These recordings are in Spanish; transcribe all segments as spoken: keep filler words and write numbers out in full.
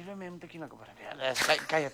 sírveme un tequila, compadre. Cállate.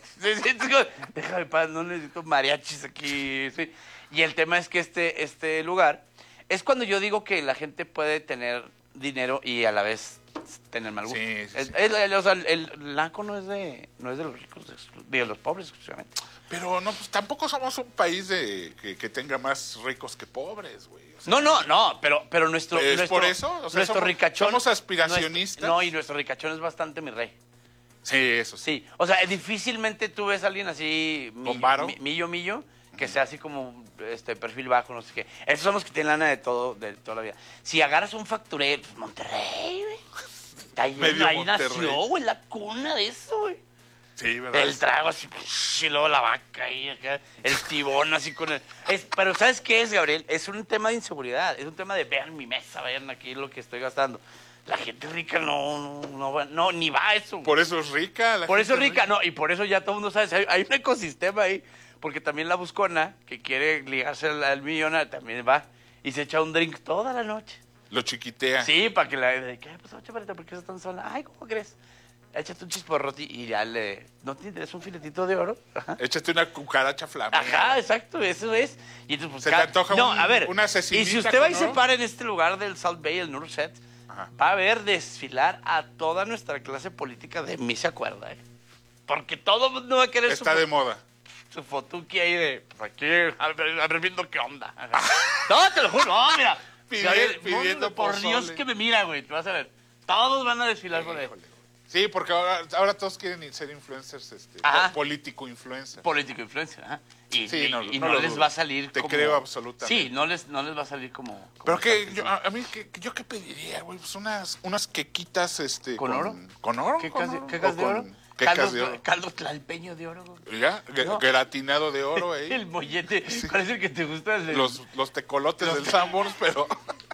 Déjame paz, no necesito mariachis aquí. Sí. Y el tema es que este, este lugar es cuando yo digo que la gente puede tener dinero y a la vez tener mal gusto. Sí, sí, Es- sí. es- el, o sea, el, el naco no es de, no es de los ricos, exclu- de los pobres exclusivamente. Pero no, pues tampoco somos un país de que, que tenga más ricos que pobres, güey. O sea, No, no, no, pero, pero nuestro, ¿Es nuestro, por eso? O sea, nuestro somos- ricachón. somos aspiracionistas. nuestro- no, y nuestro ricachón es bastante mi rey. Sí, eso sí. Sí, o sea, difícilmente tú ves a alguien así, millo, ¿Con varo? mi- millo, millo, que sea así como este perfil bajo, no sé qué. Esos son los que tienen lana de todo, de toda la vida. Si agarras un facturero, pues Monterrey, güey. Ahí, Medio ahí Monterrey. nació, güey, la cuna de eso, güey. Sí, ¿verdad? El trago así, y luego la vaca ahí, acá, el tibón así con el... Es, pero ¿sabes qué es, Gabriel? Es un tema de inseguridad, es un tema de vean mi mesa, vean aquí lo que estoy gastando. La gente rica no, no, no, va- no ni va a eso. Por eso es rica. La Por eso es gente rica, no, y por eso ya todo el mundo sabe, hay, hay un ecosistema ahí, porque también la buscona, que quiere ligarse al, al millonario, también va y se echa un drink toda la noche. Lo chiquitea. Sí, para que la... de, ¿Qué pasó, chaparrita? ¿Por qué estás tan sola? Ay, ¿cómo crees? Échate un chisporrote y ya le... ¿No tienes un filetito de oro? Ajá. Échate una cucaracha flamea. Ajá, exacto, eso es. Y entonces, pues, Se te ca- antoja no, un- a ver, una y si cecinita usted va y con se oro. para en este lugar del South Bay, el Norset, Ajá. va a ver desfilar a toda nuestra clase política de mí se acuerda, ¿eh? Porque todo el mundo va a querer Está su, de moda. su fotuki ahí de, pues aquí, a ver, a ver viendo qué onda. Ajá. No, te lo juro, no, mira. Pidi- Gabriel, pidiendo por pozole. Dios que me mira, güey, te vas a ver. Todos van a desfilar por ahí. Híjole, güey. Sí, porque ahora, ahora todos quieren ser influencers, este, Ajá. político influencer. Político influencer, ¿ah? Y, Sí, y- no, y no no, lo les dudo. va a salir Te como... creo absolutamente. Sí, no les, no les va a salir como... como Pero que están yo, a, a mí, que, yo qué pediría, güey, pues unas, unas quequitas, este... ¿Con oro? ¿Con oro? ¿Quecas, ¿Con oro? quecas ¿O de con oro? Quecas Caldos, de oro. caldos tlalpeño de oro. güey. ¿Ya? Ge- No. Gratinado de oro ahí. El mollete, parece que te gusta el de... Los, los tecolotes del Sanborns, pero...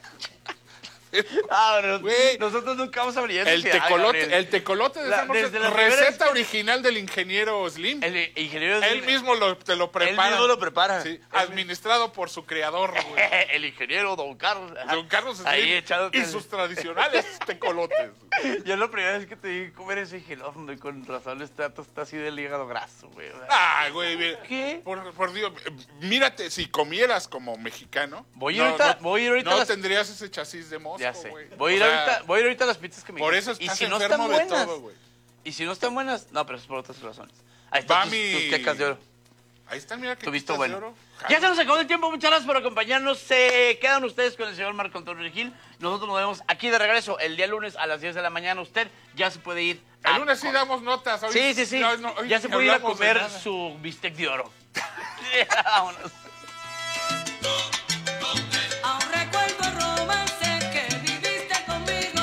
Ah, pero Güey. nosotros nunca vamos a brillar. El tecolote, el tecolote del La- Sanborns, desde la receta primera vez que- original del ingeniero Slim. El ingeniero... Él mismo lo, te lo prepara. mismo lo prepara. Sí, Él administrado por su creador, güey. el ingeniero Don Carlos. ajá. Don Carlos Slim Ahí echándote y el- sus tradicionales tecolotes. Yo la primera vez que te vi comer eso dije, no, hombre, con razón este dato está así del hígado graso, güey. o sea, Ay, güey, mira, ¿Qué? Por, por Dios, eh, mírate, si comieras como mexicano, Voy a ir ahorita- voy a ir ahorita no a las- tendrías ese chasis de mosco, Ya sé. güey. Voy a ir O sea, ahorita, voy a ir ahorita a las pizzas que me Por dijiste. eso Y estás si no enfermo están de buenas. todo, güey. Y si no están buenas, no, pero es por otras razones. Ahí Va están tus, mi- tus quecas de oro. Ahí están, mira que Tu visto de bueno. oro. Ya se nos acabó el tiempo, muchas gracias por acompañarnos. Se quedan ustedes con el señor Marco Antonio Gil. Nosotros nos vemos aquí de regreso el día lunes a las diez de la mañana. Usted ya se puede ir. a El lunes sí comer. damos notas. Hoy, Sí, sí, sí. no, no, hoy ya se ni puede ir a hablamos de comer nada. su bistec de oro. Vámonos. Aún recuerdo el romance que viviste conmigo.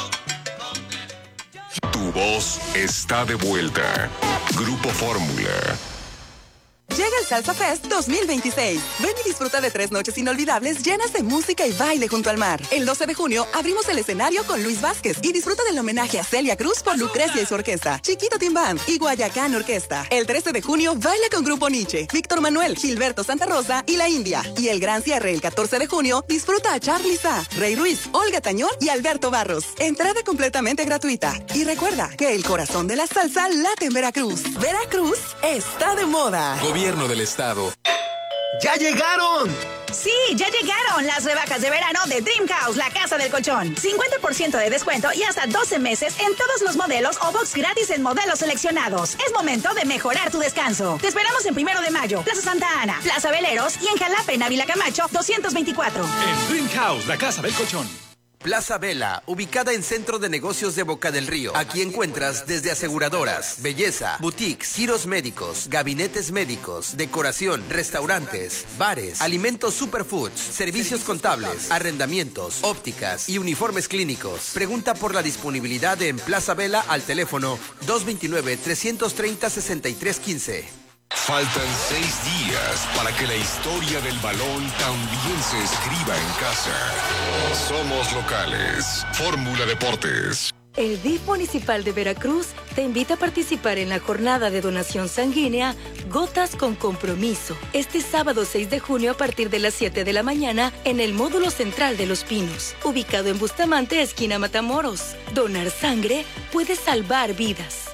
Tu voz está de vuelta. Grupo Fórmula. Llega el Salsa Fest dos mil veintiséis. Ven y disfruta de tres noches inolvidables llenas de música y baile junto al mar. El doce de junio abrimos el escenario con Luis Vázquez y disfruta del homenaje a Celia Cruz por Lucrecia y su orquesta, Chiquito Team Band y Guayacán Orquesta. El trece de junio baila con Grupo Nietzsche, Víctor Manuel, Gilberto Santa Rosa y La India. Y el gran cierre el catorce de junio disfruta a Charly Sa, Rey Ruiz, Olga Tañón y Alberto Barros. Entrada completamente gratuita. Y recuerda que el corazón de la salsa late en Veracruz. Veracruz está de moda. Gobierno del Estado. ¡Ya llegaron! Sí, ya llegaron las rebajas de verano de Dream House, la casa del colchón. cincuenta por ciento de descuento y hasta doce meses en todos los modelos o box gratis en modelos seleccionados. Es momento de mejorar tu descanso. Te esperamos en Primero de Mayo, Plaza Santa Ana, Plaza Veleros y en Jalapa, en Ávila Camacho, doscientos veinticuatro. En Dream House, la casa del colchón. Plaza Vela, ubicada en Centro de Negocios de Boca del Río. Aquí encuentras desde aseguradoras, belleza, boutiques, giros médicos, gabinetes médicos, decoración, restaurantes, bares, alimentos superfoods, servicios contables, arrendamientos, ópticas y uniformes clínicos. Pregunta por la disponibilidad en Plaza Vela al teléfono dos dos nueve, tres tres cero, seis tres uno cinco. Faltan seis días para que la historia del balón también se escriba en casa. Somos locales. Fórmula Deportes. El D I F municipal de Veracruz te invita a participar en la jornada de donación sanguínea Gotas con Compromiso, este sábado seis de junio a partir de las siete de la mañana en el módulo central de Los Pinos, ubicado en Bustamante, esquina Matamoros. Donar sangre puede salvar vidas.